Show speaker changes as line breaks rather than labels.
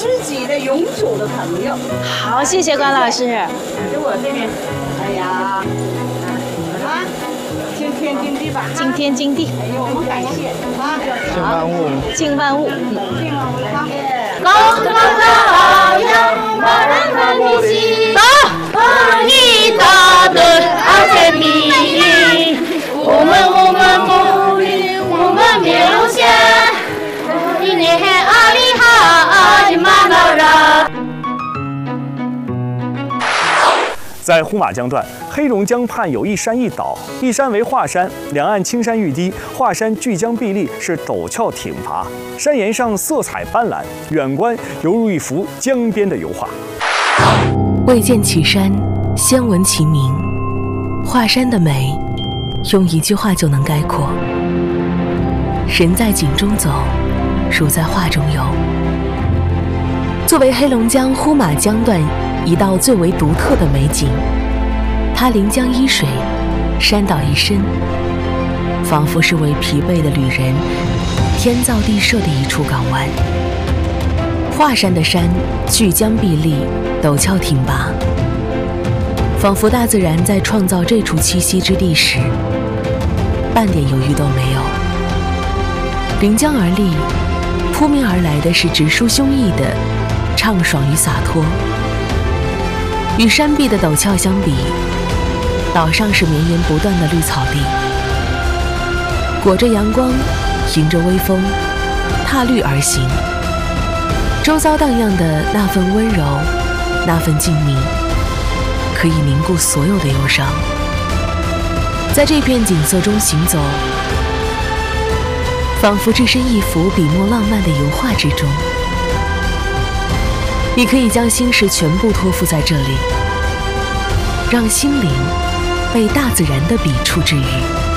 知己的永久的朋友。
好，谢谢关老师。
就我这边，哎呀，啊，惊天惊地吧，
惊天惊地。
哎呦，我们感谢啊，
敬万物，
敬万物。
敬万物啊。
高高高扬，万人看不起。大义大德而且名义，我们努力，我们没留下。一年阿里哈阿里玛瑙拉。
在呼玛江段，黑龙江畔有一山一岛，一山为华山，两岸青山欲滴，华山巨江壁立，是陡峭挺拔，山岩上色彩斑斓，远观犹如一幅江边的油画。
未见其山，先闻其名。华山的美，用一句话就能概括：人在景中走，如在画中游。作为黑龙江呼玛江段一道最为独特的美景，它临江依水，山岛一深，仿佛是为疲惫的旅人天造地设的一处港湾。华山的山巨江壁立，陡峭挺拔，仿佛大自然在创造这处栖息之地时，半点犹豫都没有。临江而立，扑面而来的是直抒胸臆的畅爽与洒脱。与山壁的陡峭相比，岛上是绵延不断的绿草地，裹着阳光，迎着微风，踏绿而行。周遭荡漾的那份温柔，那份静谧，可以凝固所有的忧伤。在这片景色中行走，仿佛置身一幅笔墨浪漫的油画之中。你可以将心事全部托付在这里，让心灵被大自然的笔触治愈。